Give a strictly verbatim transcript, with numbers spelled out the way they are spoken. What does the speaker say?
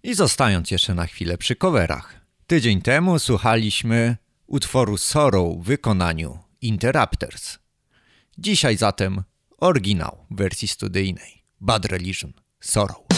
I zostając jeszcze na chwilę przy coverach. Tydzień temu słuchaliśmy utworu Sorrow w wykonaniu Interrupters. Dzisiaj zatem oryginał w wersji studyjnej. Bad Religion, Sorrow.